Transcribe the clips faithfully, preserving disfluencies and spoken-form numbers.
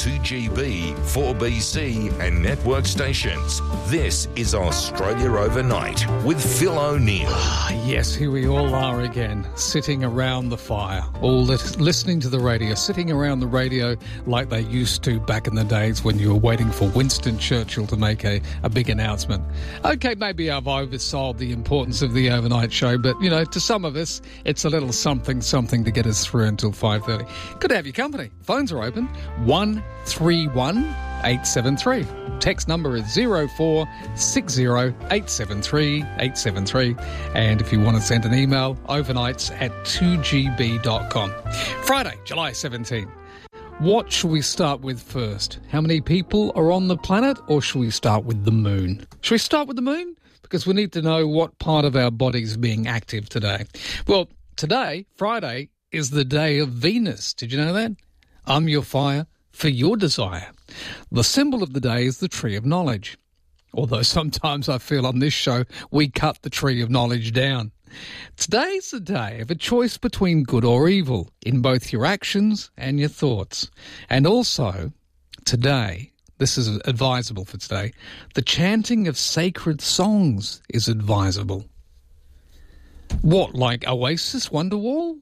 two G B, four B C and network stations. This is Australia Overnight with Phil O'Neill. Yes, here we all are again, sitting around the fire, all lit- listening to the radio, sitting around the radio like they used to back in the days when you were waiting for Winston Churchill to make a, a big announcement. Okay, maybe I've oversold the importance of the overnight show, but, you know, to some of us, it's a little something, something to get us through until five thirty. Good to have your company. Phones are open, one three one eight seven three. Text number is zero four six zero eight seven three eight seven three. And if you want to send an email, overnights at two g b dot com. Friday, July seventeenth. What shall we start with first? How many people are on the planet, or shall we start with the moon? Shall we start with the moon? Because we need to know what part of our body is being active today. Well, today, Friday, is the day of Venus. Did you know that? I'm your fire for your desire. The symbol of the day is the tree of knowledge. Although sometimes I feel on this show we cut the tree of knowledge down. Today's the day of a choice between good or evil in both your actions and your thoughts. And also, today, this is advisable for today, the chanting of sacred songs is advisable. What, like Oasis Wonderwall?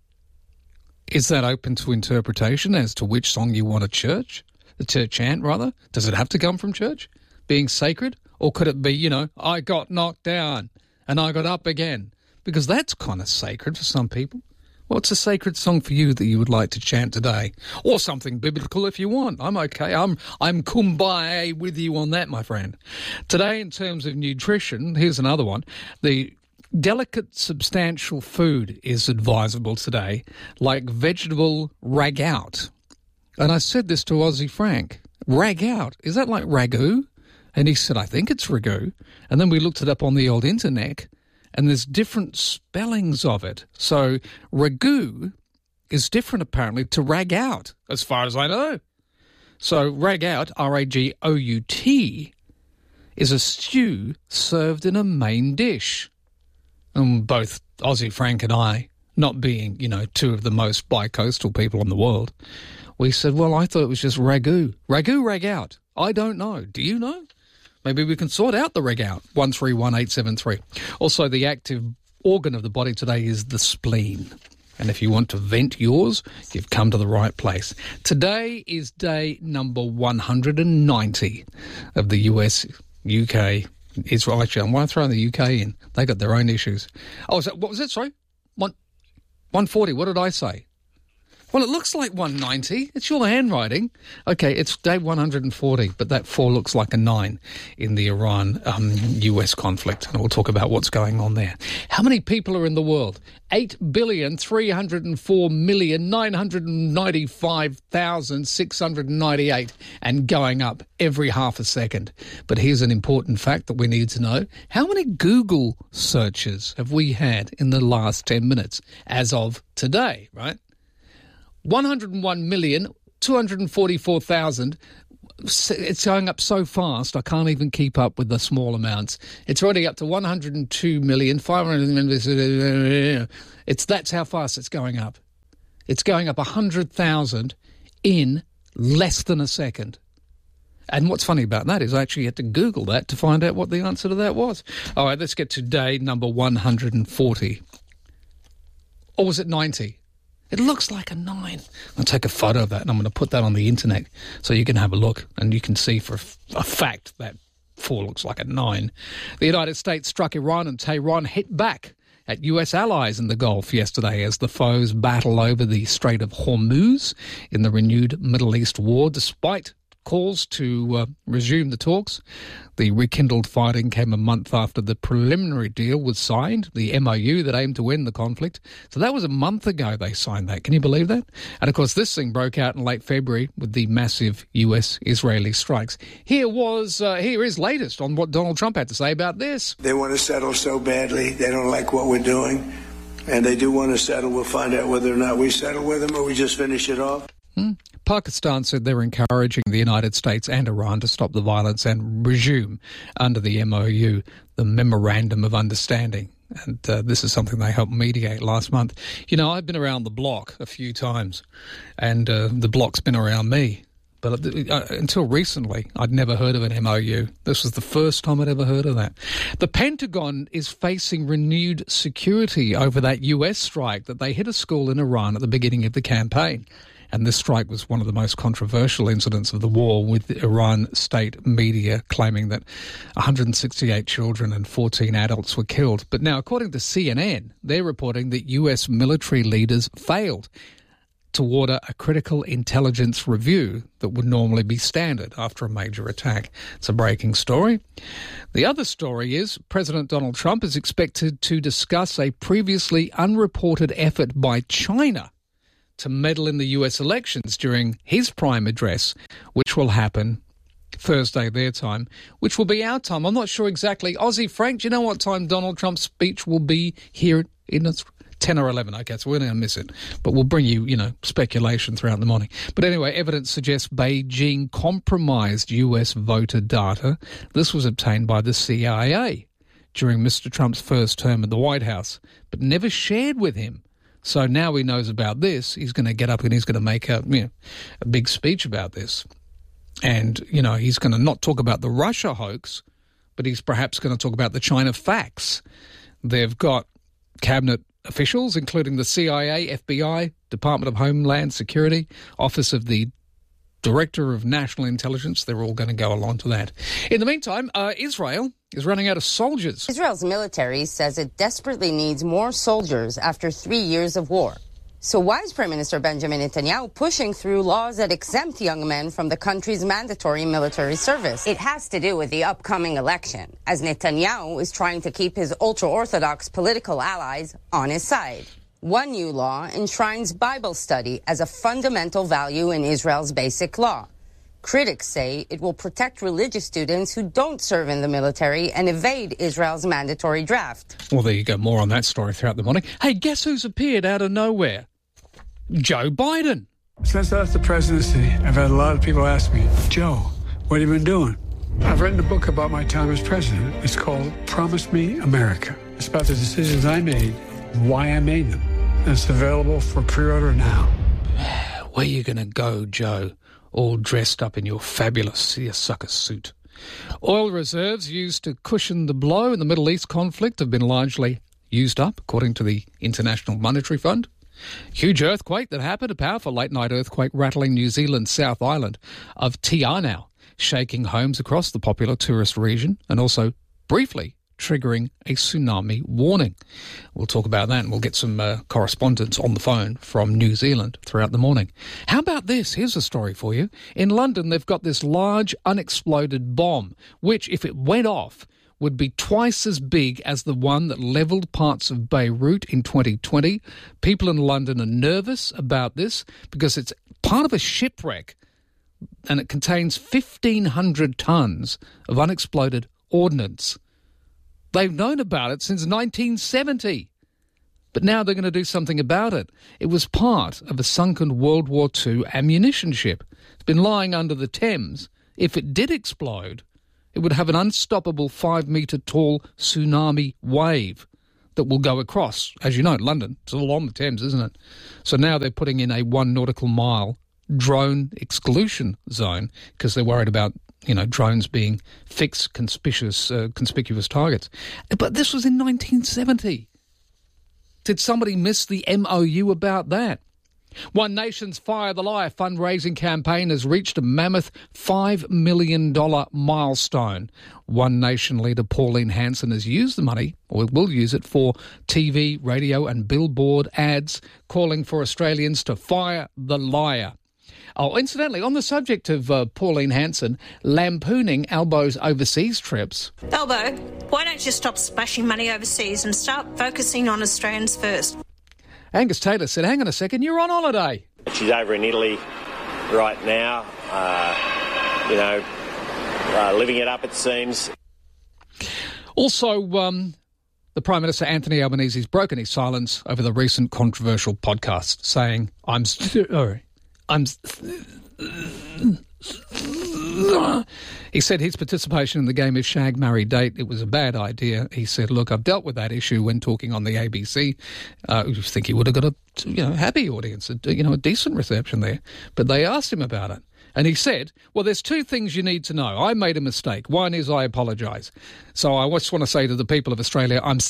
Is that open to interpretation as to which song you want to church, to chant, rather? Does it have to come from church, being sacred? Or could it be, you know, I got knocked down and I got up again? Because that's kind of sacred for some people. What's a sacred song for you that you would like to chant today? Or something biblical if you want. I'm okay. I'm I'm kumbaya with you on that, my friend. Today, in terms of nutrition, here's another one. The delicate, substantial food is advisable today, like vegetable ragout. And I said this to Aussie Frank. Ragout, is that like ragu? And he said, I think it's ragu. And then we looked it up on the old internet, and there's different spellings of it. So ragu is different, apparently, to ragout, as far as I know. So ragout, R A G O U T, is a stew served in a main dish. And both Aussie Frank and I, not being, you know, two of the most bi-coastal people in the world, we said, well, I thought it was just ragu. Ragu, ragout. I don't know. Do you know? Maybe we can sort out the ragout. one three one eight seven three. Also, the active organ of the body today is the spleen. And if you want to vent yours, you've come to the right place. Today is day number one hundred ninety of the U S, U K, Israel. Actually, I want to throw the U K in. They got their own issues. Oh, is that, what was it? Sorry? One, one forty. What did I say? Well, it looks like one ninety. It's your handwriting. Okay, it's day one hundred forty, but that four looks like a nine in the Iran-U S um, conflict. And we'll talk about what's going on there. How many people are in the world? eight billion three hundred four million nine hundred ninety-five thousand six hundred ninety-eight and going up every half a second. But here's an important fact that we need to know. How many Google searches have we had in the last ten minutes as of today, right? one hundred one million two hundred forty-four thousand. It's going up so fast, I can't even keep up with the small amounts. It's already up to one hundred two million five hundred. It's that's how fast it's going up. It's going up one hundred thousand in less than a second. And what's funny about that is I actually had to Google that to find out what the answer to that was. All right, let's get to day number one hundred forty. Or was it ninety? It looks like a nine. I'll take a photo of that and I'm going to put that on the internet so you can have a look and you can see for a fact that four looks like a nine. The United States struck Iran and Tehran hit back at U S allies in the Gulf yesterday as the foes battle over the Strait of Hormuz in the renewed Middle East war. Despite calls to uh, resume the talks, the rekindled fighting came a month after the preliminary deal was signed, the M O U that aimed to end the conflict. So that was a month ago they signed that. Can you believe that? And of course this thing broke out in late February with the massive U S-Israeli strikes. Here was, uh, here is latest on what Donald Trump had to say about this. They want to settle so badly. They don't like what we're doing. And they do want to settle. We'll find out whether or not we settle with them or we just finish it off. Hmm. Pakistan said they're encouraging the United States and Iran to stop the violence and resume under the M O U, the Memorandum of Understanding. And uh, this is something they helped mediate last month. You know, I've been around the block a few times, and uh, the block's been around me. But uh, until recently, I'd never heard of an M O U. This was the first time I'd ever heard of that. The Pentagon is facing renewed security over that U S strike that they hit a school in Iran at the beginning of the campaign. And this strike was one of the most controversial incidents of the war, with the Iran state media claiming that one hundred sixty-eight children and fourteen adults were killed. But now, according to C N N, they're reporting that U S military leaders failed to order a critical intelligence review that would normally be standard after a major attack. It's a breaking story. The other story is President Donald Trump is expected to discuss a previously unreported effort by China to meddle in the U S elections during his prime address, which will happen Thursday their time, which will be our time. I'm not sure exactly. Aussie Frank, do you know what time Donald Trump's speech will be here in Australia? ten or eleven, okay, so we're going to miss it. But we'll bring you, you know, speculation throughout the morning. But anyway, evidence suggests Beijing compromised U S voter data. This was obtained by the C I A during Mister Trump's first term in the White House, but never shared with him. So now he knows about this. He's going to get up and he's going to make a, you know, a big speech about this. And, you know, he's going to not talk about the Russia hoax, but he's perhaps going to talk about the China facts. They've got cabinet officials, including the C I A, F B I, Department of Homeland Security, Office of the Director of National Intelligence. They're all going to go along to that. In the meantime, uh, Israel is running out of soldiers. Israel's military says it desperately needs more soldiers after three years of war. So why is Prime Minister Benjamin Netanyahu pushing through laws that exempt young men from the country's mandatory military service? It has to do with the upcoming election, as Netanyahu is trying to keep his ultra-Orthodox political allies on his side. One new law enshrines Bible study as a fundamental value in Israel's basic law. Critics say it will protect religious students who don't serve in the military and evade Israel's mandatory draft. Well, there you go. More on that story throughout the morning. Hey, guess who's appeared out of nowhere? Joe Biden. Since I left the presidency, I've had a lot of people ask me, Joe, what have you been doing? I've written a book about my time as president. It's called Promise Me America. It's about the decisions I made and why I made them. And it's available for pre-order now. Where you going to go, Joe? All dressed up in your fabulous seersucker suit. Oil reserves used to cushion the blow in the Middle East conflict have been largely used up, according to the International Monetary Fund. Huge earthquake that happened, a powerful late-night earthquake rattling New Zealand's South Island of Te Anau, shaking homes across the popular tourist region and also briefly triggering a tsunami warning. We'll talk about that and we'll get some uh, correspondence on the phone from New Zealand throughout the morning. How about this? Here's a story for you. In London, they've got this large unexploded bomb, which, if it went off, would be twice as big as the one that levelled parts of Beirut in twenty twenty. People in London are nervous about this because it's part of a shipwreck and it contains fifteen hundred tonnes of unexploded ordnance. They've known about it since nineteen seventy, but now they're going to do something about it. It was part of a sunken World War Two ammunition ship. It's been lying under the Thames. If it did explode, it would have an unstoppable five-metre-tall tsunami wave that will go across. As you know, London, it's all on the Thames, isn't it? So now they're putting in a one nautical mile drone exclusion zone because they're worried about, you know, drones being fixed, conspicuous, uh, conspicuous targets. But this was in nineteen seventy. Did somebody miss the M O U about that? One Nation's Fire the Lie fundraising campaign has reached a mammoth five million dollars milestone. One Nation leader Pauline Hanson has used the money, or will use it, for T V, radio and billboard ads calling for Australians to fire the liar. Oh, incidentally, on the subject of uh, Pauline Hanson lampooning Albo's overseas trips. Albo, why don't you stop splashing money overseas and start focusing on Australians first? Angus Taylor said, hang on a second, you're on holiday. She's over in Italy right now, uh, you know, uh, living it up, it seems. Also, um, the Prime Minister, Anthony Albanese, has broken his silence over the recent controversial podcast, saying, I'm sorry, I'm... He said his participation in the game of Shag, Marry, Date, it was a bad idea. He said, look, I've dealt with that issue when talking on the A B C. Uh, I think he would have got a you know happy audience, a, you know, a decent reception there. But they asked him about it. And he said, well, there's two things you need to know. I made a mistake. One is I apologise. So I just want to say to the people of Australia, I'm...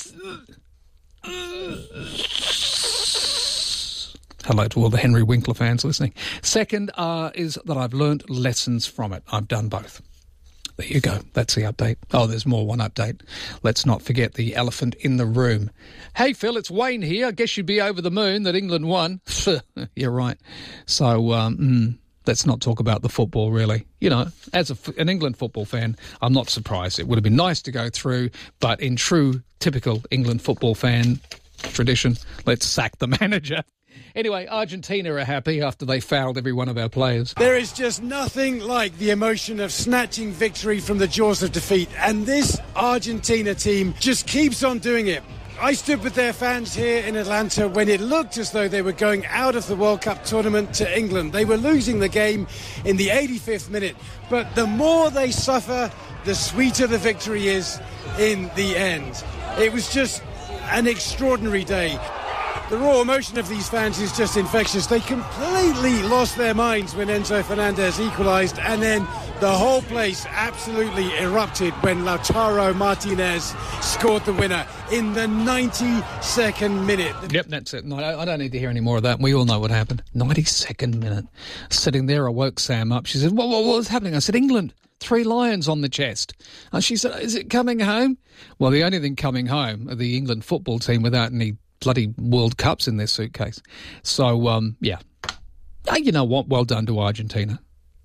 Hello to all the Henry Winkler fans listening. Second uh, is that I've learnt lessons from it. I've done both. There you go. That's the update. Oh, there's more. One update. Let's not forget the elephant in the room. Hey, Phil, it's Wayne here. I guess you'd be over the moon that England won. You're right. So, um, mm, let's not talk about the football, really. You know, as a, an England football fan, I'm not surprised. It would have been nice to go through, but in true, typical England football fan tradition, let's sack the manager. Anyway, Argentina are happy after they fouled every one of our players. There is just nothing like the emotion of snatching victory from the jaws of defeat, and this Argentina team just keeps on doing it. I stood with their fans here in Atlanta when it looked as though they were going out of the World Cup tournament to England. They were losing the game in the eighty-fifth minute, but the more they suffer, the sweeter the victory is in the end. It was just an extraordinary day. The raw emotion of these fans is just infectious. They completely lost their minds when Enzo Fernandez equalised, and then the whole place absolutely erupted when Lautaro Martinez scored the winner in the ninety-second minute. Yep, that's it. No, I don't need to hear any more of that. We all know what happened. ninety-second minute. Sitting there, I woke Sam up. She said, what, what, what was happening? I said, England. Three lions on the chest. And she said, is it coming home? Well, the only thing coming home are the England football team without any bloody World Cups in their suitcase. So, um, yeah. Oh, you know what? Well done to Argentina.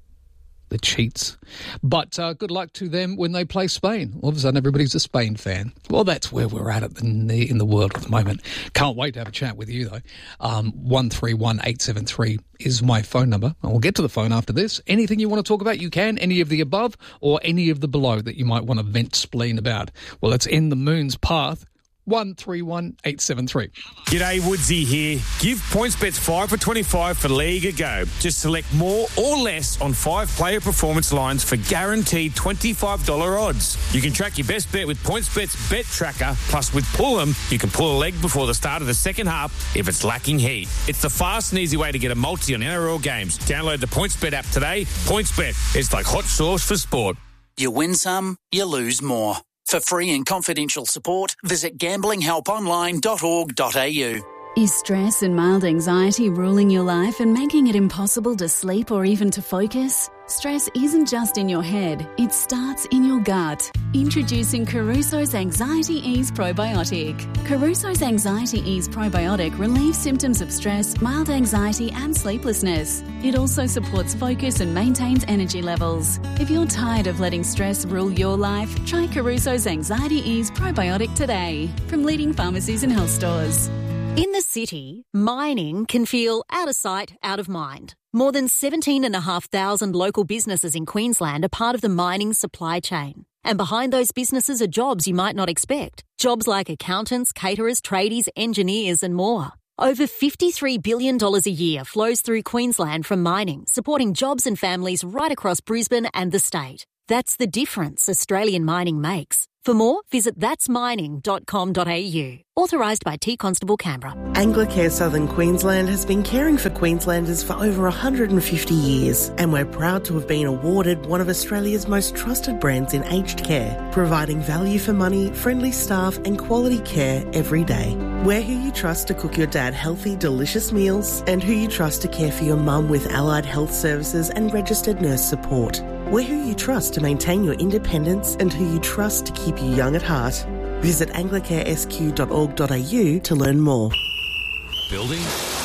The cheats. But uh, good luck to them when they play Spain. All of a sudden, everybody's a Spain fan. Well, that's where we're at, at the, in, the, in the world at the moment. Can't wait to have a chat with you, though. Um, one three one eight seven three is my phone number. And we'll get to the phone after this. Anything you want to talk about, you can. Any of the above or any of the below that you might want to vent spleen about. Well, it's in the moon's path. one three one eight seven three. G'day, Woodsy here. Give PointsBet's five for twenty-five for League a go. Just select more or less on five player performance lines for guaranteed twenty-five dollars odds. You can track your best bet with PointsBet's Bet Tracker, plus with Pull'em, you can pull a leg before the start of the second half if it's lacking heat. It's the fast and easy way to get a multi on N R L games. Download the PointsBet app today. PointsBet, it's like hot sauce for sport. You win some, you lose more. For free and confidential support, visit gambling help online dot org dot a u. Is stress and mild anxiety ruling your life and making it impossible to sleep or even to focus? Stress isn't just in your head, it starts in your gut. Introducing Caruso's Anxiety Ease Probiotic. Caruso's Anxiety Ease Probiotic relieves symptoms of stress, mild anxiety and sleeplessness. It also supports focus and maintains energy levels. If you're tired of letting stress rule your life, try Caruso's Anxiety Ease Probiotic today from leading pharmacies and health stores. In the city, mining can feel out of sight, out of mind. More than seventeen thousand five hundred local businesses in Queensland are part of the mining supply chain. And behind those businesses are jobs you might not expect. Jobs like accountants, caterers, tradies, engineers and more. Over fifty-three billion dollars a year flows through Queensland from mining, supporting jobs and families right across Brisbane and the state. That's the difference Australian mining makes. For more, visit that's mining dot com dot a u. Authorised by T Constable Canberra. Anglicare Southern Queensland has been caring for Queenslanders for over one hundred fifty years, and we're proud to have been awarded one of Australia's most trusted brands in aged care, providing value for money, friendly staff and quality care every day. We're who you trust to cook your dad healthy, delicious meals, and who you trust to care for your mum with allied health services and registered nurse support. We're who you trust to maintain your independence and who you trust to keep you young at heart. Visit anglicare s q dot org dot a u to learn more. Building,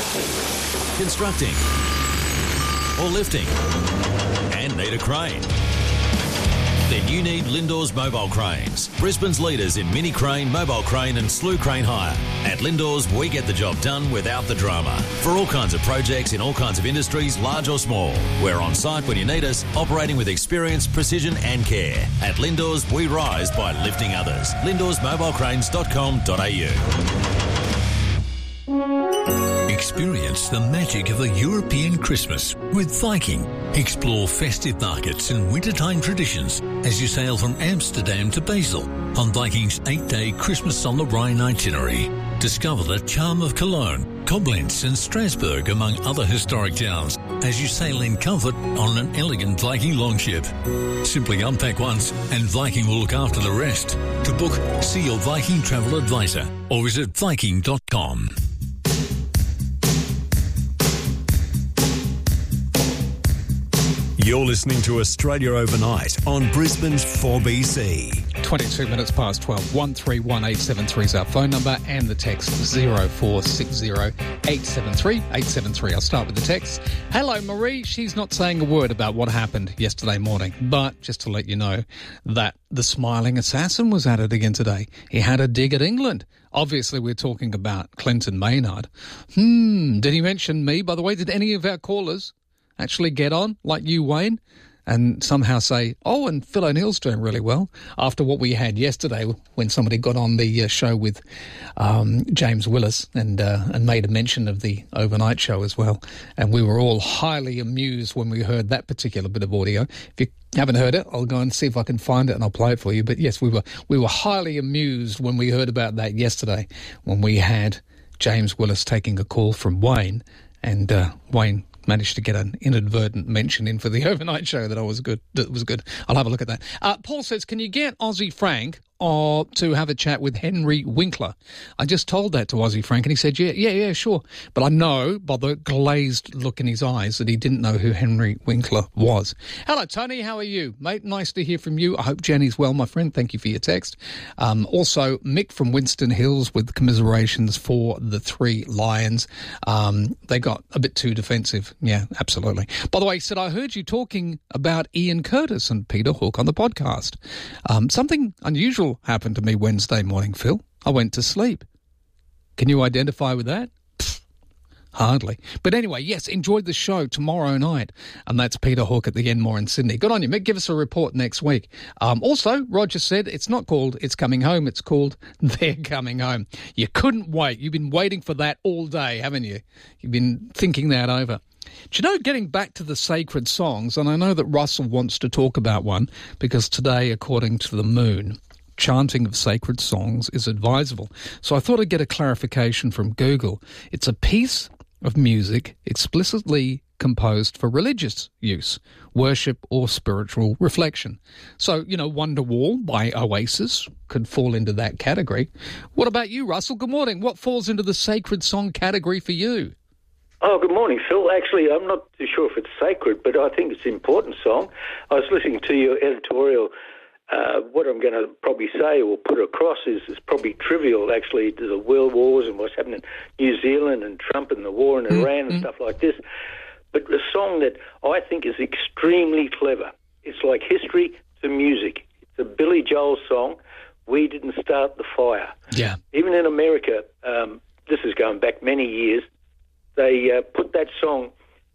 constructing, or lifting, and need a crane? Then you need Lindors Mobile Cranes, Brisbane's leaders in mini crane, mobile crane and slew crane hire. At Lindors, we get the job done without the drama. For all kinds of projects in all kinds of industries, large or small. We're on site when you need us, operating with experience, precision and care. At Lindors, we rise by lifting others. lindors mobile cranes dot com dot a u. Experience the magic of a European Christmas with Viking. Explore festive markets and wintertime traditions as you sail from Amsterdam to Basel on Viking's eight-day Christmas on the Rhine itinerary. Discover the charm of Cologne, Koblenz and Strasbourg, among other historic towns, as you sail in comfort on an elegant Viking longship. Simply unpack once and Viking will look after the rest. To book, see your Viking travel advisor or visit viking dot com. You're listening to Australia Overnight on Brisbane's four B C. twenty-two minutes past twelve. one three one eight seven three is our phone number and the text zero four six zero eight seven three eight seven three. I'll start with the text. Hello, Marie. She's not saying a word about what happened yesterday morning, but just to let you know that the smiling assassin was at it again today. He had a dig at England. Obviously, we're talking about Clinton Maynard. Hmm, did he mention me? By the way, did any of our callers actually get on, like you, Wayne, and somehow say, oh, and Phil O'Neill's doing really well, after what we had yesterday when somebody got on the uh, show with um, James Willis and uh, and made a mention of the overnight show as well. And we were all highly amused when we heard that particular bit of audio. If you haven't heard it, I'll go and see if I can find it and I'll play it for you. But yes, we were we were highly amused when we heard about that yesterday, when we had James Willis taking a call from Wayne, and uh, Wayne managed to get an inadvertent mention in for the overnight show that I was good. That was good. I'll have a look at that. Uh, Paul says, can you get Aussie Frank or to have a chat with Henry Winkler? I just told that to Aussie Frank and he said, yeah, yeah, yeah, sure. But I know by the glazed look in his eyes that he didn't know who Henry Winkler was. Hello, Tony. How are you, mate? Nice to hear from you. I hope Jenny's well, my friend. Thank you for your text. Um, also, Mick from Winston Hills with commiserations for the three Lions. Um, they got a bit too defensive. Yeah, absolutely. By the way, he said, I heard you talking about Ian Curtis and Peter Hook on the podcast. Um, something unusual happened to me Wednesday morning, Phil. I went to sleep. Can you identify with that? Pfft, hardly. But anyway, yes, enjoyed the show tomorrow night. And that's Peter Hook at the Enmore in Sydney. Good on you, Mick. Give us a report next week. Um, also, Roger said it's not called It's Coming Home. It's called They're Coming Home. You couldn't wait. You've been waiting for that all day, haven't you? You've been thinking that over. Do you know, getting back to the sacred songs, and I know that Russell wants to talk about one because today, according to the Moon, chanting of sacred songs is advisable. So I thought I'd get a clarification from Google. It's a piece of music explicitly composed for religious use, worship or spiritual reflection. So, you know, Wonderwall by Oasis could fall into that category. What about you, Russell? Good morning. What falls into the sacred song category for you? Oh, good morning, Phil. Actually, I'm not too sure if it's sacred, but I think it's an important song. I was listening to your editorial. Uh, what I'm going to probably say or put across is, is probably trivial, actually, to the world wars and what's happening in New Zealand and Trump and the war in Iran mm-hmm. and stuff like this. But a song that I think is extremely clever. It's like history to music. It's a Billy Joel song, We Didn't Start the Fire. Yeah. Even in America, um, this is going back many years, they uh, put that song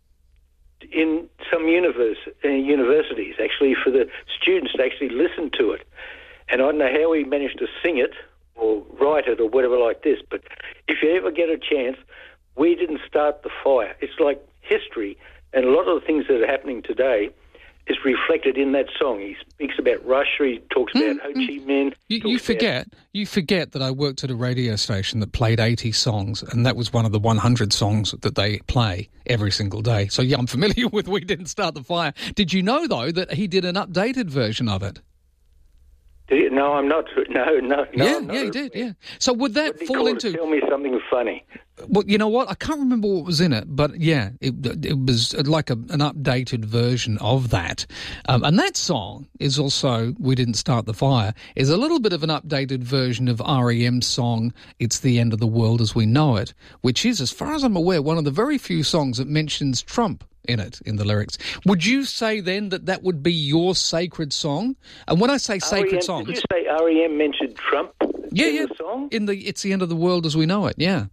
in some universe, uh, universities, actually, for the students to actually listen to it. And I don't know how he managed to sing it or write it or whatever like this, but if you ever get a chance, We Didn't Start the Fire. It's like history, and a lot of the things that are happening today is reflected in that song. He speaks about Russia, he talks about mm, Ho Chi Minh. You, you forget about... you forget that I worked at a radio station that played eighty songs, and that was one of the one hundred songs that they play every single day. So, yeah, I'm familiar with We Didn't Start the Fire. Did you know, though, that he did an updated version of it? Did he? No, I'm not. No, no, no. Yeah, no, yeah, he did, yeah. So would that fall into... Tell me something funny. Well, you know what? I can't remember what was in it, but yeah, it it was like a, an updated version of that. Um, and that song is also, We Didn't Start the Fire, is a little bit of an updated version of R E M's song, It's the End of the World as We Know It, which is, as far as I'm aware, one of the very few songs that mentions Trump in it, in the lyrics. Would you say then that that would be your sacred song? And when I say sacred R E M, song... Did you say R E M mentioned Trump yeah, in yeah, the song? In the It's the End of the World as We Know It, yeah.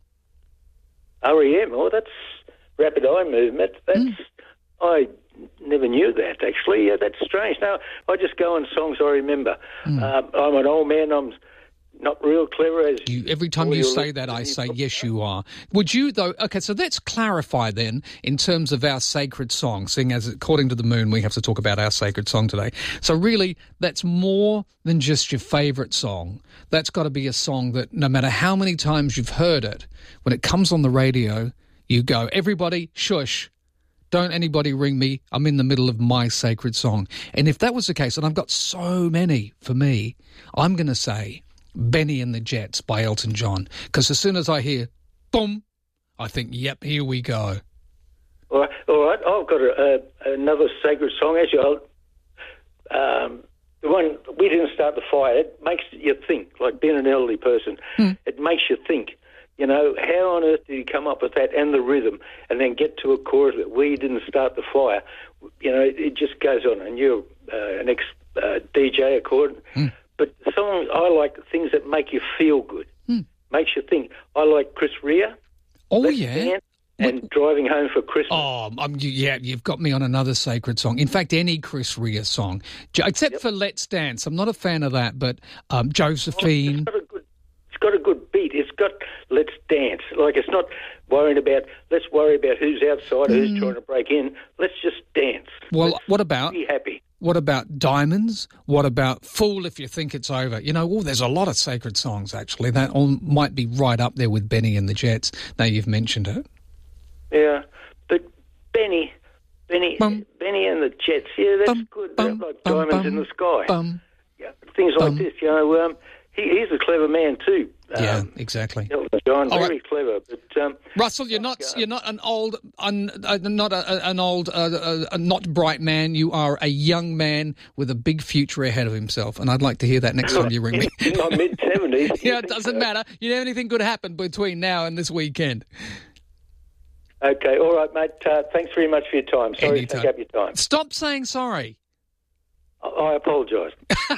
R E M, oh, that's rapid eye movement. That's mm. I never knew that, actually. Yeah, that's strange. Now, I just go on songs I remember. Mm. Um, I'm an old man. I'm not real clever as... You, every time you say that, I say, yes, you are. Would you, though... OK, so let's clarify then, in terms of our sacred song, seeing as, according to the moon, we have to talk about our sacred song today. So really, that's more than just your favourite song. That's got to be a song that, no matter how many times you've heard it, when it comes on the radio, you go, everybody, shush. Don't anybody ring me. I'm in the middle of my sacred song. And if that was the case, and I've got so many for me, I'm going to say Benny and the Jets by Elton John. Because as soon as I hear, boom, I think, yep, here we go. All right. All right. I've got a, a, another sacred song. Actually, um, the one, We Didn't Start the Fire, it makes you think, like being an elderly person. Hmm. It makes you think. You know, how on earth did he come up with that and the rhythm and then get to a chorus that we didn't start the fire? You know, it, it just goes on. And you're uh, an ex-D J, uh, according. Mm. But songs, I like things that make you feel good, mm. makes you think. I like Chris Rea. Oh, Let's yeah. Dance, and what? Driving Home for Christmas. Oh, um, you, yeah, you've got me on another sacred song. In fact, any Chris Rea song, except yep. for Let's Dance. I'm not a fan of that, but um, Josephine... Oh, got a good beat. It's got Let's Dance. Like, it's not worrying about, let's worry about who's outside or who's mm. trying to break in. Let's just dance. Well, let's what about... be happy. What about Diamonds? What about Fool If You Think It's Over? You know, oh, there's a lot of sacred songs, actually. That all might be right up there with Benny and the Jets. Now you've mentioned it. Yeah, but Benny, Benny, bum. Benny and the Jets, yeah, that's bum, good. Bum, like bum, Diamonds bum, in the Sky. Bum, yeah, things like bum. this, you know... Um, He, he's a clever man too. Yeah, um, exactly. John, very right. clever. But um, Russell, you're not you're not an old un, uh, not a, an old uh, uh, uh, not bright man. You are a young man with a big future ahead of himself, and I'd like to hear that next time you ring me. In my mid seventies. Yeah, it doesn't so. matter. You know, anything could happen between now and this weekend. Okay, all right, mate. Uh, thanks very much for your time. Sorry Anytime. to take up your time. Stop saying sorry. I apologise.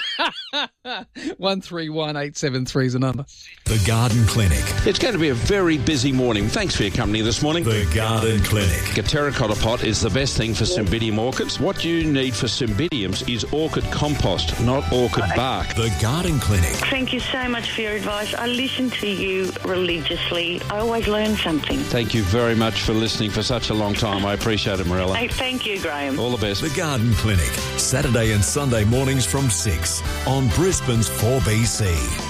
one three one eight seven three is the number. The Garden Clinic. It's going to be a very busy morning. Thanks for your company this morning. The Garden Clinic. A terracotta pot is the best thing for Cymbidium orchids. What you need for Cymbidiums is orchid compost, not orchid bark. The Garden Clinic. Thank you so much for your advice. I listen to you religiously. I always learn something. Thank you very much for listening for such a long time. I appreciate it, Marilla. Hey, thank you, Graham. All the best. The Garden Clinic. Saturday and Sunday mornings from six on Brisbane's four B C.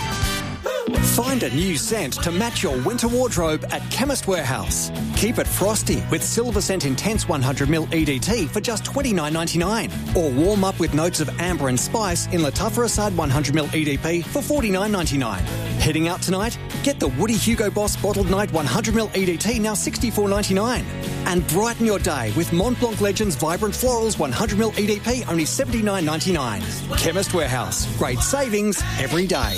Find a new scent to match your winter wardrobe at Chemist Warehouse. Keep it frosty with Silver Scent Intense one hundred milliliter E D T for just twenty-nine ninety-nine. Or warm up with notes of amber and spice in Lattafa Assad one hundred milliliter E D P for forty-nine ninety-nine. Heading out tonight? Get the Woody Hugo Boss Bottled Night one hundred milliliter E D T now sixty-four ninety-nine. And brighten your day with Mont Blanc Legends Vibrant Florals one hundred milliliter E D P only seventy-nine ninety-nine. Chemist Warehouse. Great savings every day.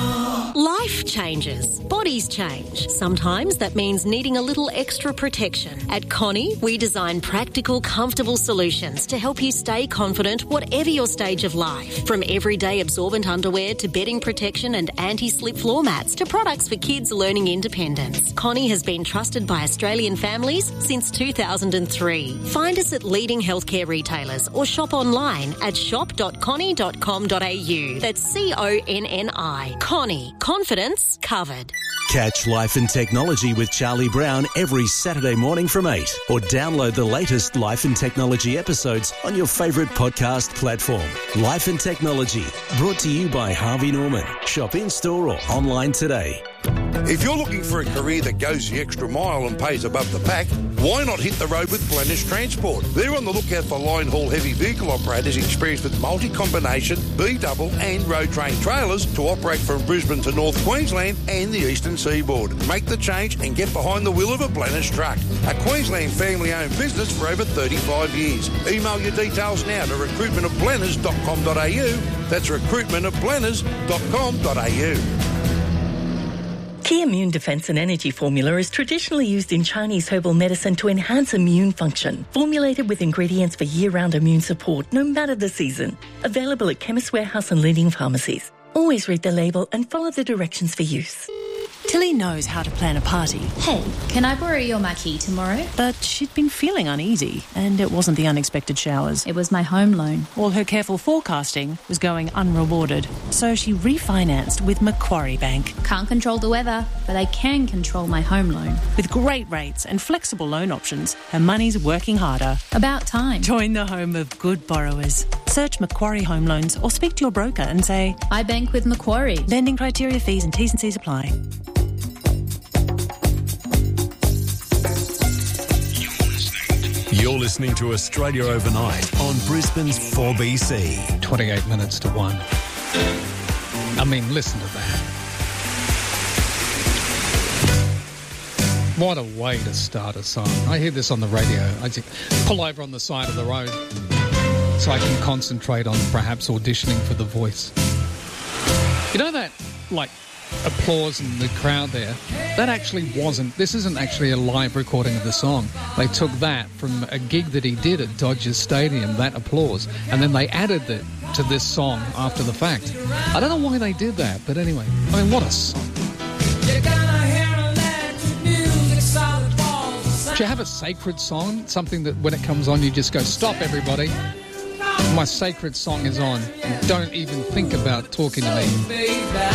Life changes. Bodies change. Sometimes that means needing a little extra protection. At Connie, we design practical, comfortable solutions to help you stay confident whatever your stage of life. From everyday absorbent underwear to bedding protection and anti-slip floor mats to products for kids learning independence. Connie has been trusted by Australian families since two thousand three. Find us at leading healthcare retailers or shop online at shop dot connie dot com dot a u. That's C O N N I. Connie. Confidence covered. Catch Life and Technology with Charlie Brown every Saturday morning from eight, or download the latest Life and Technology episodes on your favourite podcast platform. Life and Technology, brought to you by Harvey Norman. Shop in-store or online today. If you're looking for a career that goes the extra mile and pays above the pack, why not hit the road with Blennish Transport? They're on the lookout for line haul heavy vehicle operators experienced with multi-combination, B-double and road train trailers to operate from Brisbane to North Queensland and the eastern seaboard. Make the change and get behind the wheel of a Blennish truck. A Queensland family-owned business for over thirty-five years. Email your details now to recruitment of blenners dot com dot a u. That's recruitment of blenners dot com dot a u. Key Immune Defense and Energy Formula is traditionally used in Chinese herbal medicine to enhance immune function. Formulated with ingredients for year-round immune support, no matter the season. Available at Chemist Warehouse and leading pharmacies. Always read the label and follow the directions for use. Tilly knows how to plan a party. Hey, can I borrow your marquee tomorrow? But she'd been feeling uneasy, and it wasn't the unexpected showers. It was my home loan. All her careful forecasting was going unrewarded, so she refinanced with Macquarie Bank. Can't control the weather, but I can control my home loan. With great rates and flexible loan options, her money's working harder. About time. Join the home of good borrowers. Search Macquarie Home Loans or speak to your broker and say, I bank with Macquarie. Lending criteria, fees and T's and C's apply. You're listening to Australia Overnight on Brisbane's four B C. twenty-eight minutes to one. I mean, listen to that. What a way to start a song. I hear this on the radio. I just pull over on the side of the road so I can concentrate on perhaps auditioning for The Voice. You know that, like, applause in the crowd there? That actually wasn't, this isn't actually a live recording of the song. They took that from a gig that he did at Dodgers Stadium, that applause, and then they added it to this song after the fact. I don't know why they did that, but anyway, I mean, what a song. Do you have a sacred song? Something that when it comes on you just go, stop everybody. My sacred song is on. And don't even think about talking to me.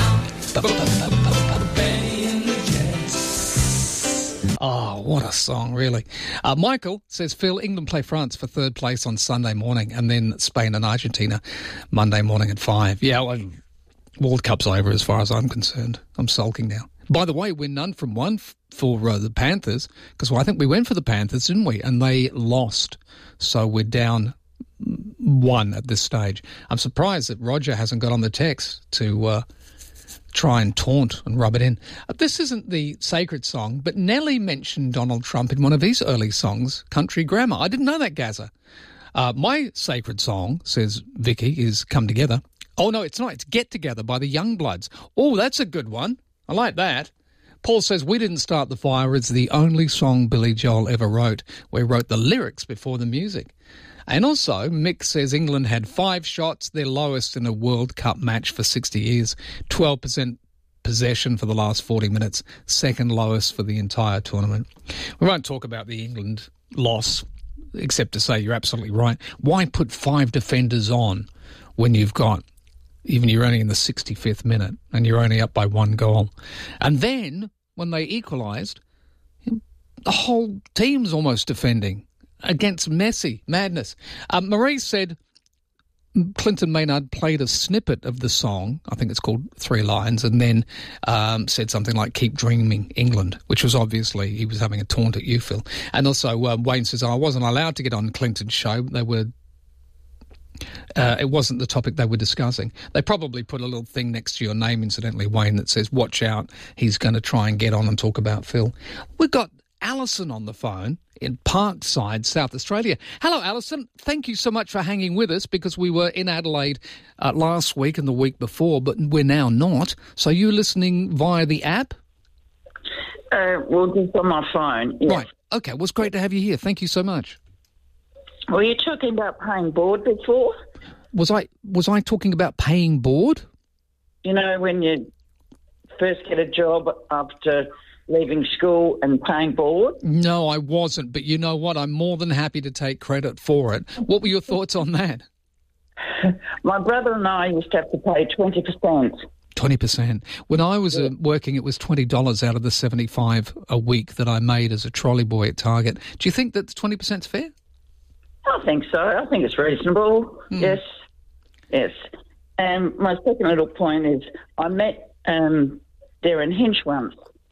Oh, what a song, really. Uh, Michael says, Phil, England play France for third place on Sunday morning and then Spain and Argentina Monday morning at five. Yeah, well, World Cup's over as far as I'm concerned. I'm sulking now. By the way, we're none from one f- for uh, the Panthers because well, I think we went for the Panthers, didn't we? And they lost. So we're down one at this stage. I'm surprised that Roger hasn't got on the text to uh, try and taunt and rub it in. Uh, this isn't the sacred song, but Nelly mentioned Donald Trump in one of his early songs, Country Grammar. I didn't know that, Gaza. Uh, my sacred song, says Vicky, is Come Together. Oh, no, it's not. It's Get Together by the Youngbloods. Oh, that's a good one. I like that. Paul says, We Didn't Start the Fire is the only song Billy Joel ever wrote. We wrote the lyrics before the music. And also, Mick says England had five shots, their lowest in a World Cup match for sixty years, twelve percent possession for the last forty minutes, second lowest for the entire tournament. We won't talk about the England loss, except to say you're absolutely right. Why put five defenders on when you've got, even you're only in the sixty-fifth minute and you're only up by one goal? And then, when they equalised, the whole team's almost defending against Messi. Madness. Um, Marie said Clinton Maynard played a snippet of the song, I think it's called Three Lines, and then um, said something like Keep Dreaming England, which was obviously, he was having a taunt at you, Phil. And also uh, Wayne says, I wasn't allowed to get on Clinton's show. They were... Uh, it wasn't the topic they were discussing. They probably put a little thing next to your name, incidentally, Wayne, that says, watch out, he's going to try and get on and talk about Phil. We've got Alison on the phone in Parkside, South Australia. Hello, Alison. Thank you so much for hanging with us because we were in Adelaide uh, last week and the week before, but we're now not. So you're listening via the app? Uh, well, just on my phone, yes. Right. Okay, well, it's great to have you here. Thank you so much. Were you talking about paying board before? Was I was I talking about paying board? You know, when you first get a job after leaving school and paying board? No, I wasn't. But you know what? I'm more than happy to take credit for it. What were your thoughts on that? My brother and I used to have to pay twenty percent. twenty percent. When I was uh, working, it was twenty dollars out of the seventy-five a week that I made as a trolley boy at Target. Do you think that twenty percent is fair? I think so. I think it's reasonable. Mm. Yes. Yes. And my second little point is I met um, Darren Hinch once.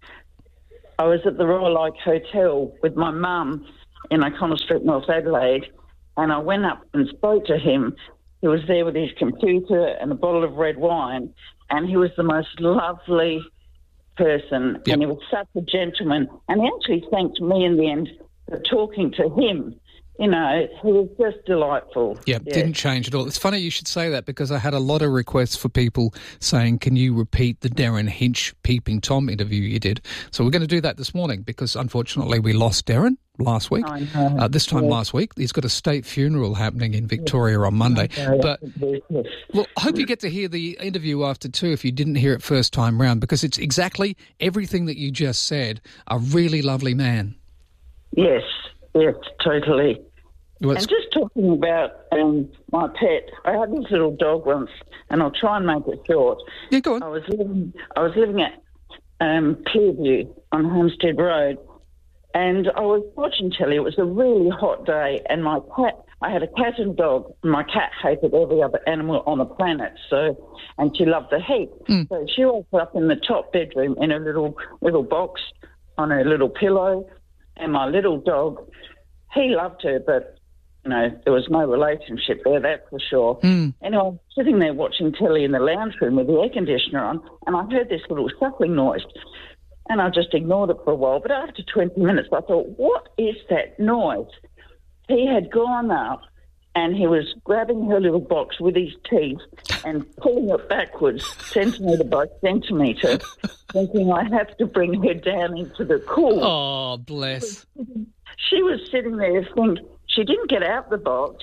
I was at the Royal Oak Hotel with my mum in O'Connell Street, North Adelaide, and I went up and spoke to him. He was there with his computer and a bottle of red wine, and he was the most lovely person, yep. And he was such a gentleman. And he actually thanked me in the end for talking to him, you know, he was just delightful. Yeah, yeah, didn't change at all. It's funny you should say that because I had a lot of requests for people saying, can you repeat the Darren Hinch Peeping Tom interview you did? So we're going to do that this morning because unfortunately we lost Darren last week. I know. Uh, this time Yeah. last week. He's got a state funeral happening in Victoria on Monday. Okay, But yes. well, I hope you get to hear the interview after too if you didn't hear it first time round because it's exactly everything that you just said. A really lovely man. Yes, yes, totally. Well, and just talking about um, my pet, I had this little dog once, and I'll try and make it short. Yeah, go on. I was living, I was living at um, Clearview on Homestead Road, and I was watching telly. It was a really hot day, and my cat, I had a cat and dog. And my cat hated every other animal on the planet, so and she loved the heat. Mm. So she was up in the top bedroom in a little little box on her little pillow, and my little dog, he loved her, but you know, there was no relationship there, that's for sure. Mm. Anyway, I was sitting there watching telly in the lounge room with the air conditioner on, and I heard this little suckling noise, and I just ignored it for a while. But after twenty minutes, I thought, what is that noise? He had gone up, and he was grabbing her little box with his teeth and pulling it backwards, centimetre by centimetre, thinking I have to bring her down into the cool. Oh, bless. She was sitting there thinking, she didn't get out the box.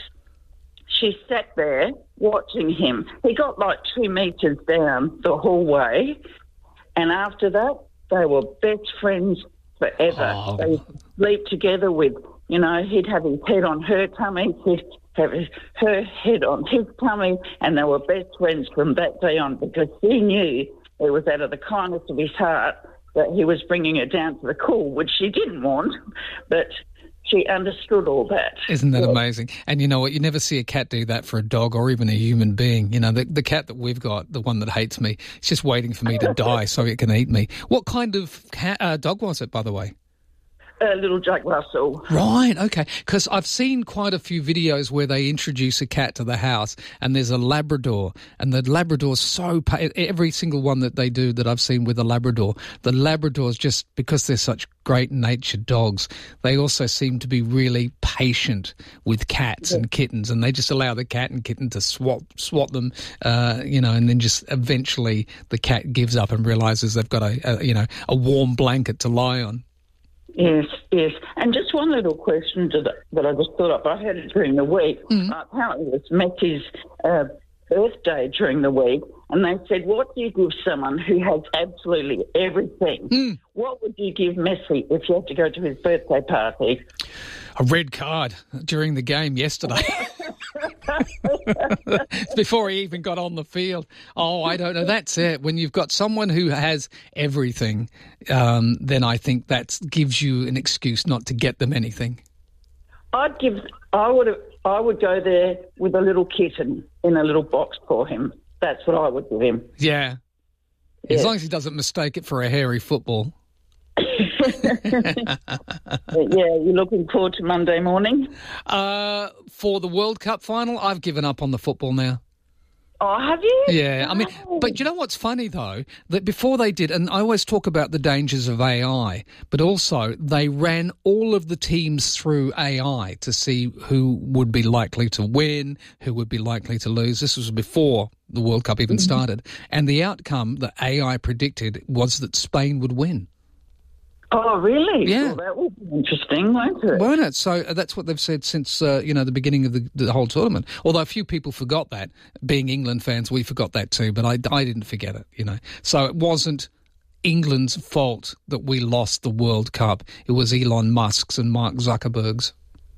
She sat there watching him. He got like two metres down the hallway, and after that, they were best friends forever. Oh. They would sleep together with, you know, he'd have his head on her tummy, he'd have his, her head on his tummy, and they were best friends from that day on because he knew it was out of the kindness of his heart that he was bringing her down to the cool, which she didn't want, but she understood all that. Isn't that Yeah. amazing? And you know what? You never see a cat do that for a dog or even a human being. You know, the, the cat that we've got, the one that hates me, it's just waiting for me to die so it can eat me. What kind of cat, uh, dog was it, by the way? Uh, little Jack Russell. Right, okay. Because I've seen quite a few videos where they introduce a cat to the house and there's a Labrador, and the Labrador's so... Pa- every single one that they do that I've seen with a Labrador, the Labradors, just because they're such great-natured dogs, they also seem to be really patient with cats Yeah. and kittens, and they just allow the cat and kitten to swap swap them, uh, you know, and then just eventually the cat gives up and realises they've got a, a, you know, a warm blanket to lie on. Yes, yes. And just one little question to the, that I just thought up. I heard it during the week. Mm. Uh, apparently it was Messy's uh, birthday during the week, and they said, what do you give someone who has absolutely everything? Mm. What would you give Messi if you had to go to his birthday party? A red card during the game yesterday. It's before he even got on the field. Oh, I don't know. That's it. When you've got someone who has everything, um, then I think that gives you an excuse not to get them anything. I'd give. I would. I would go there with a little kitten in a little box for him. That's what I would give him. Yeah. Yeah. As long as he doesn't mistake it for a hairy football. Yeah, you're looking forward to Monday morning? Uh, for the World Cup final, I've given up on the football now. Oh, have you? Yeah, I mean, but you know what's funny, though? That before they did, and I always talk about the dangers of A I, but also they ran all of the teams through A I to see who would be likely to win, who would be likely to lose. This was before the World Cup even started. And the outcome that A I predicted was that Spain would win. Oh, really? Yeah. Well, that will be interesting, won't it? Won't it? So uh, that's what they've said since, uh, you know, the beginning of the, the whole tournament. Although a few people forgot that. Being England fans, we forgot that too, but I, I didn't forget it, you know. So it wasn't England's fault that we lost the World Cup. It was Elon Musk's and Mark Zuckerberg's.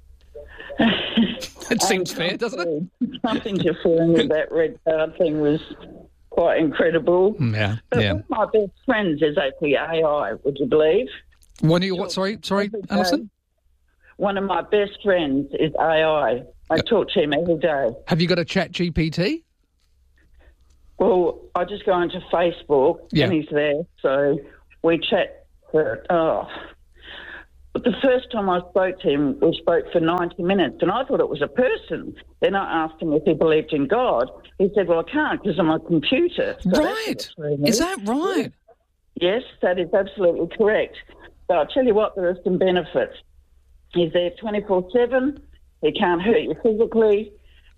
It seems fair, doesn't it? Something to feeling with that red card thing was quite incredible. Yeah, But yeah. one of my best friends is actually A I, would you believe? One of your, what, sorry, sorry, Alison? One of my best friends is A I. I talk to him every day. Have you got a Chat G P T? Well, I just go into Facebook Yeah. and he's there, so we chat for, oh. But the first time I spoke to him, we spoke for ninety minutes, and I thought it was a person. Then I asked him if he believed in God. He said, well, I can't because I'm a computer. So Right. Is that right? Yes, that is absolutely correct. But I'll tell you what, there are some benefits. He's there twenty-four seven. He can't hurt you physically.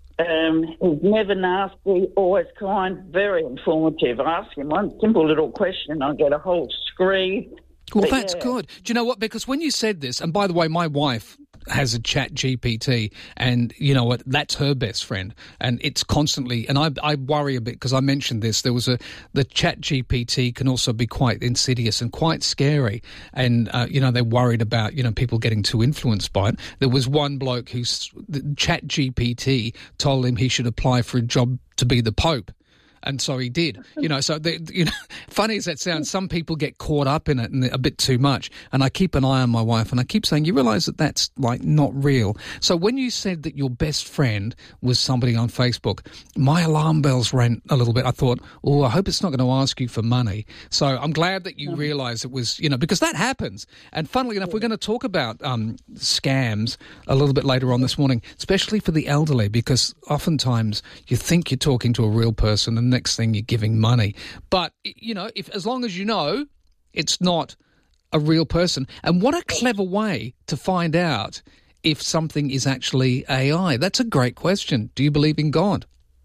Um, he's never nasty, always kind, very informative. I ask him one simple little question, I get a whole screed. Well, But that's yeah. good. Do you know what? Because when you said this, and by the way, my wife has a Chat G P T, and you know what? That's her best friend, and it's constantly. And I, I worry a bit because I mentioned this. There was a the Chat G P T can also be quite insidious and quite scary, and uh, you know they're worried about you know people getting too influenced by it. There was one bloke who's the Chat G P T told him he should apply for a job to be the Pope. And so he did, you know, so, the, you know, funny as that sounds, some people get caught up in it and a bit too much. And I keep an eye on my wife and I keep saying, you realise that that's, like, not real. So when you said that your best friend was somebody on Facebook, my alarm bells rang a little bit. I thought, oh, I hope it's not going to ask you for money. So I'm glad that you realise it was, you know, because that happens. And funnily enough, we're going to talk about um, scams a little bit later on this morning, especially for the elderly, because oftentimes you think you're talking to a real person and next thing you're giving money. But, you know, if as long as you know it's not a real person. And what a clever way to find out if something is actually A I. That's a great question. Do you believe in God?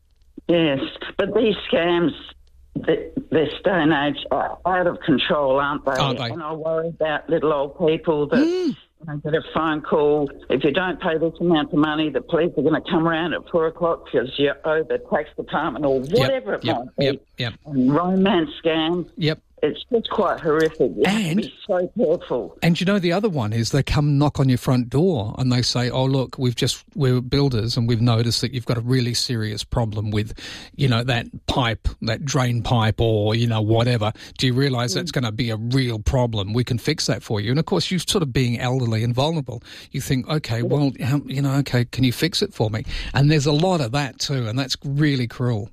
Yes, but these scams, th- this day and age, are out of control, aren't they? Aren't they? And I worry about little old people that Mm. you know, get a phone call. If you don't pay this amount of money, the police are going to come around at four o'clock because you owe the tax department or whatever it yep, might be. Yep, yep. And romance scams. Yep. It's just quite horrific. You have to be so careful. And you know the other one is they come knock on your front door and they say, oh, look, we've just, we're builders and we've noticed that you've got a really serious problem with, you know, that pipe, that drain pipe or, you know, whatever. Do you realise that's going to be a real problem? We can fix that for you. And, of course, you're sort of being elderly and vulnerable. You think, okay, well, how, you know, okay, can you fix it for me? And there's a lot of that too, and that's really cruel.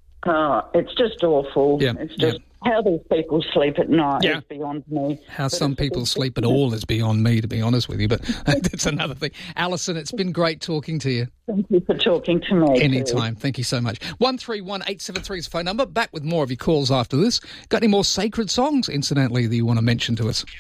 Oh, it's just awful. Yeah, it's just how these people sleep at night Yeah. is beyond me. How But some it's a people big sleep at business. all is beyond me, to be honest with you, but that's another thing. Alison, it's been great talking to you. Thank you for talking to me. Anytime. Thank you so much. one three one eight seven three is the phone number. Back with more of your calls after this. Got any more sacred songs, incidentally, that you want to mention to us?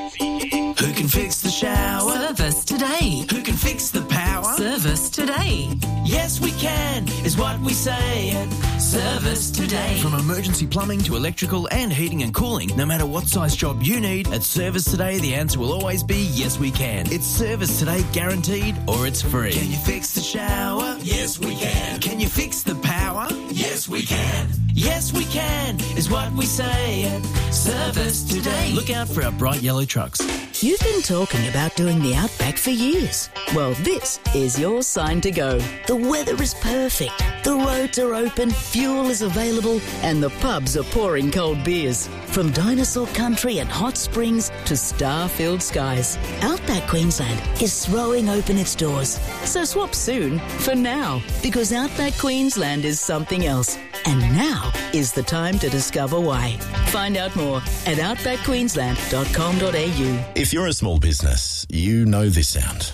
Who can fix the shower? Service today. Who can fix the power? Service today. Yes, we can, is what we say at Service Today. From emergency plumbing to electrical and heating and cooling, no matter what size job you need, at Service Today, the answer will always be yes, we can. It's Service Today guaranteed or it's free. Can you fix the shower? Yes, we can. Can you fix the power? Yes, we can. Yes, we can, is what we say at Service Today. Look out for our bright yellow trucks. You've been talking about doing the Outback for years. Well, this is your sign to go. The weather is perfect, the roads are open, fuel is available, and the pubs are pouring cold beers. From dinosaur country and hot springs to star-filled skies, Outback Queensland is throwing open its doors. So swap soon for now, because Outback Queensland is something else. And now is the time to discover why. Find out more at outback queensland dot com dot a u. If you're a small business, you know this sound.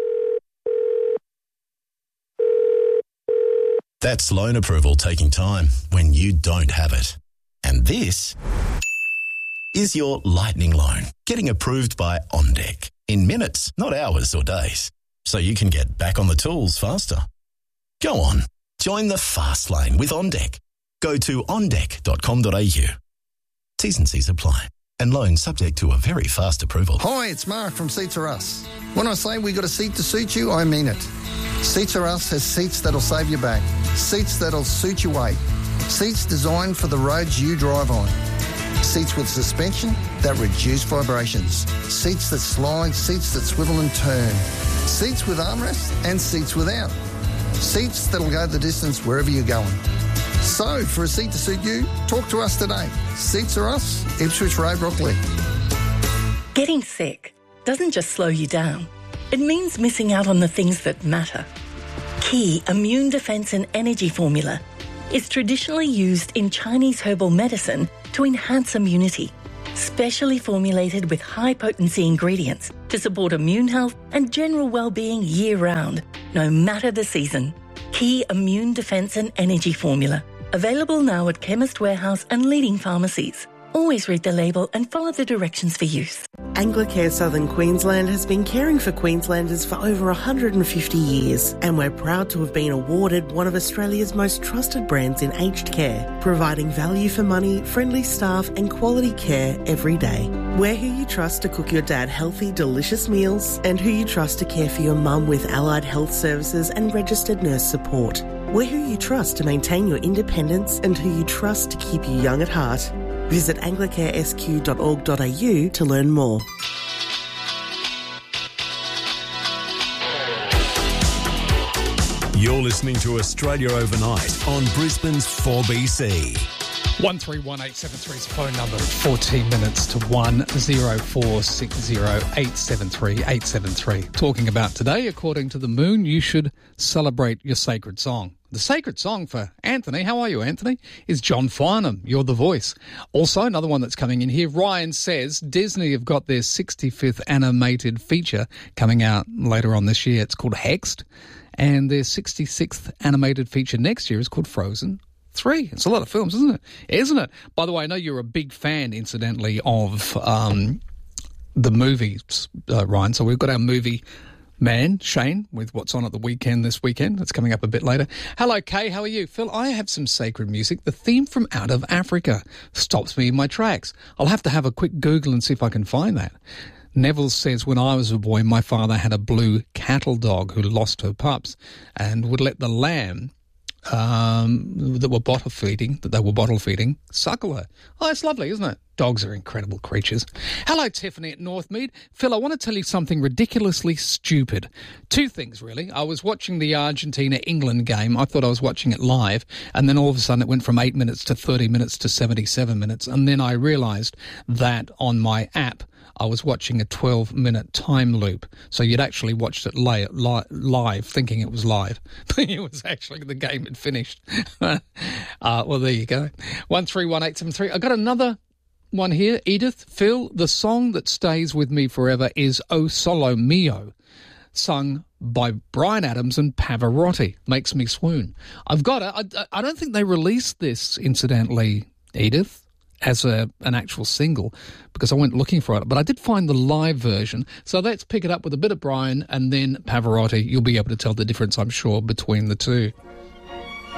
That's loan approval taking time when you don't have it. And this is your lightning loan getting approved by OnDeck in minutes, not hours or days, so you can get back on the tools faster. Go on, join the fast lane with OnDeck. Go to on deck dot com dot a u. T's and C's apply. And loans subject to a very fast approval. Hi, it's Mark from Seats Are Us. When I say we got a seat to suit you, I mean it. Seats Are Us has seats that'll save your back, seats that'll suit your weight, seats designed for the roads you drive on, seats with suspension that reduce vibrations, seats that slide, seats that swivel and turn, seats with armrests and seats without, seats that'll go the distance wherever you're going. So, for a seat to suit you, talk to us today. Seats Are Us, Ipswich Road, Rockley. Getting sick doesn't just slow you down. It means missing out on the things that matter. Key Immune Defense and Energy Formula is traditionally used in Chinese herbal medicine to enhance immunity, specially formulated with high-potency ingredients to support immune health and general well-being year-round, no matter the season. Key Immune Defense and Energy Formula, available now at Chemist Warehouse and leading pharmacies. Always read the label and follow the directions for use. Anglicare Southern Queensland has been caring for Queenslanders for over one hundred fifty years, and we're proud to have been awarded one of Australia's most trusted brands in aged care, providing value for money, friendly staff and quality care every day. We're who you trust to cook your dad healthy, delicious meals, and who you trust to care for your mum with allied health services and registered nurse support. We're who you trust to maintain your independence and who you trust to keep you young at heart. Visit anglicare s q dot org dot a u to learn more. You're listening to Australia Overnight on Brisbane's four B C. one three one eight seven three is the phone number. fourteen minutes to one oh four six oh eight seven three eight seven three. Talking about today, according to the Moon, you should celebrate your sacred song. The sacred song for Anthony, how are you, Anthony, is John Farnham, You're the Voice. Also, another one that's coming in here, Ryan says Disney have got their sixty-fifth animated feature coming out later on this year. It's called Hexed, and their sixty-sixth animated feature next year is called Frozen three. It's a lot of films, isn't it? Isn't it? By the way, I know you're a big fan, incidentally, of um, the movies, uh, Ryan, so we've got our movie man, Shane, with what's on at the weekend this weekend. That's coming up a bit later. Hello, Kay. How are you? Phil, I have some sacred music. The theme from Out of Africa stops me in my tracks. I'll have to have a quick Google and see if I can find that. Neville says, when I was a boy, my father had a blue cattle dog who lost her pups and would let the lamb um, that were bottle feeding, that they were bottle feeding, suckle her. Oh, it's lovely, isn't it? Dogs are incredible creatures. Hello, Tiffany at Northmead. Phil, I want to tell you something ridiculously stupid. Two things, really. I was watching the Argentina-England game. I thought I was watching it live, and then all of a sudden it went from eight minutes to thirty minutes to seventy-seven minutes, and then I realised that on my app I was watching a twelve-minute time loop. So you'd actually watched it li- li- live, thinking it was live. But it was actually the game had finished. uh, well, there you go. one three one eight seven three. I got another one here. Edith, Phil, the song that stays with me forever is O Solo Mio, sung by Bryan Adams and Pavarotti. Makes me swoon. I've got it. I, I don't think they released this, incidentally, Edith, as a an actual single, because I went looking for it. But I did find the live version. So let's pick it up with a bit of Bryan and then Pavarotti. You'll be able to tell the difference, I'm sure, between the two.